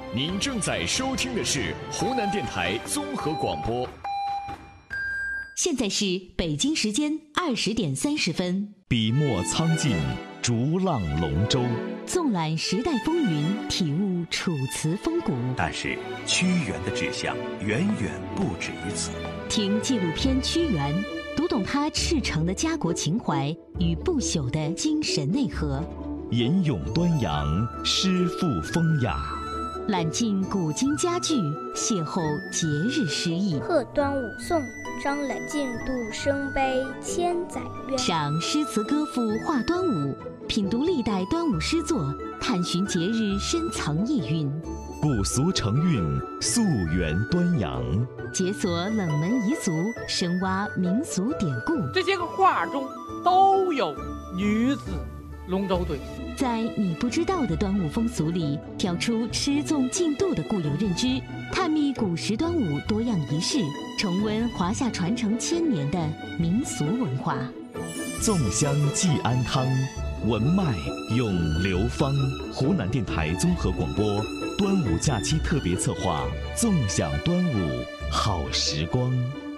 您正在收听的是湖南电台综合广播。 现在是北京时间20点30分。 笔墨苍劲，逐浪龙舟， 纵览时代风云，体悟楚辞风骨。 但是屈原的志向远远不止于此。 听纪录片《屈原》，读懂他赤诚的家国情怀与不朽的精神内核。 吟咏端阳，诗赋风雅。 揽尽古今佳句，邂逅节日诗意。 贺端午颂，张览进度生悲千载冤。 赏诗词歌赋话端午，品读历代端午诗作，探寻节日深藏意蕴。 古俗成韵，溯源端阳， 解锁冷门遗俗，深挖民俗典故。 这些个画中都有女子龙舟队。 在你不知道的端午风俗里，挑出诗纵竞渡的固有认知，探秘古时端午多样仪式，重温华夏传承1000年的民俗文化。 粽香寄安康，文脉咏流芳。湖南电台综合广播端午假期特别策划，纵享端午好时光。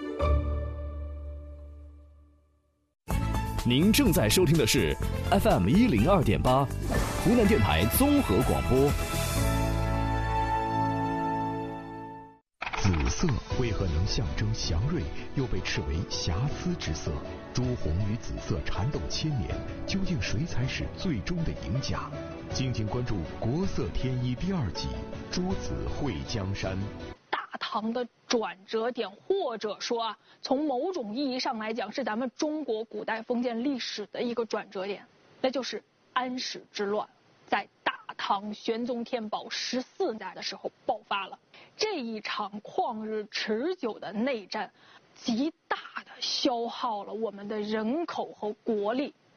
您正在收听的是 FM 102.8，湖南电台综合广播。 紫色为何能象征祥瑞，又被斥为瑕疵之色？朱红与紫色缠斗1000年，究竟谁才是最终的赢家？敬请关注《国色天一》第2集《诸子会江山》。 大唐的转折点，或者说啊，从某种意义上来讲，是咱们中国古代封建历史的一个转折点，那就是安史之乱，在大唐玄宗天宝14代的时候爆发了。这一场旷日持久的内战，极大的消耗了我们的人口和国力。